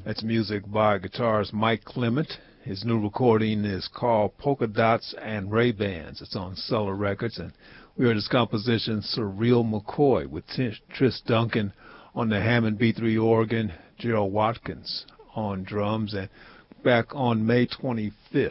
That's music by guitarist Mike Clement. His new recording is called Polka Dots and Ray-Bans. It's on Cellar Records. And we heard his composition Surreal McCoy with Tris Duncan on the Hammond B3 organ, Gerald Watkins on drums. And back on May 25th,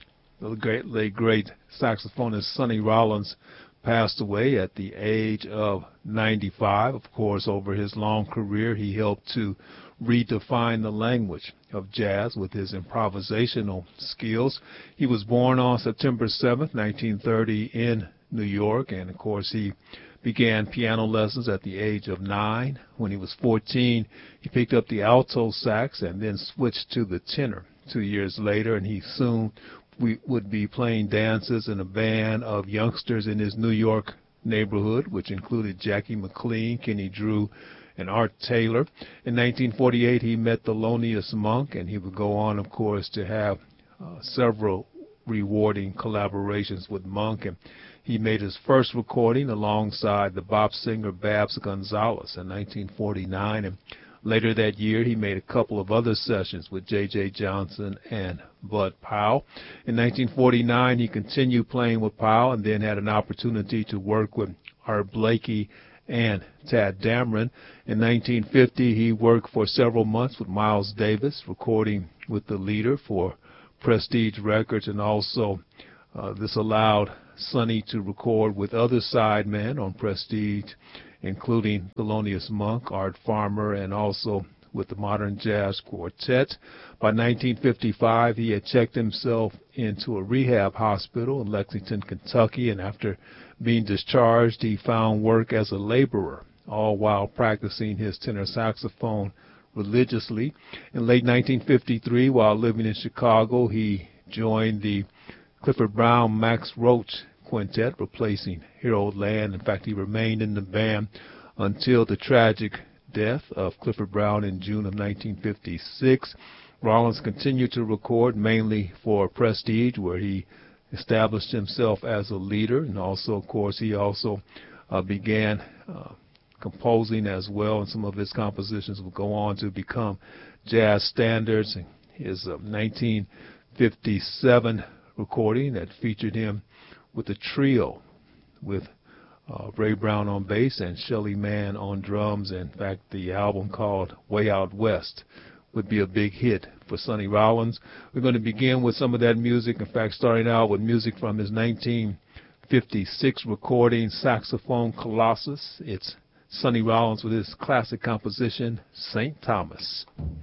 the late great saxophonist Sonny Rollins passed away at the age of 95. Of course, over his long career, he helped to redefine the language of jazz with his improvisational skills. He was born on September 7th, 1930 in New York, and of course he began piano lessons at the age of 9. When he was 14, he picked up the alto sax and then switched to the tenor 2 years later, and he soon would be playing dances in a band of youngsters in his New York neighborhood, which included Jackie McLean, Kenny Drew, and Art Taylor. In 1948, he met Thelonious Monk, and he would go on, of course, to have several rewarding collaborations with Monk. And he made his first recording alongside the bop singer Babs Gonzalez in 1949. And later that year, he made a couple of other sessions with J.J. Johnson and Bud Powell. In 1949, he continued playing with Powell and then had an opportunity to work with Art Blakey and Tad Dameron. In 1950, he worked for several months with Miles Davis, recording with the Leader for Prestige Records, and also this allowed Sonny to record with other sidemen on Prestige, including Thelonious Monk, Art Farmer, and also with the Modern Jazz Quartet. By 1955, he had checked himself into a rehab hospital in Lexington, Kentucky, and after being discharged, he found work as a laborer, all while practicing his tenor saxophone religiously. In late 1953, while living in Chicago, he joined the Clifford Brown Max Roach Quintet, replacing Harold Land. In fact, he remained in the band until the tragic death of Clifford Brown in June of 1956. Rollins continued to record mainly for Prestige, where he established himself as a leader, and also, of course, he also began composing as well, and some of his compositions would go on to become jazz standards. His 1957 recording that featured him with a trio with Ray Brown on bass and Shelly Manne on drums. In fact, the album called Way Out West would be a big hit for Sonny Rollins. We're going to begin with some of that music. In fact, starting out with music from his 1956 recording, Saxophone Colossus. It's Sonny Rollins with his classic composition, St. Thomas.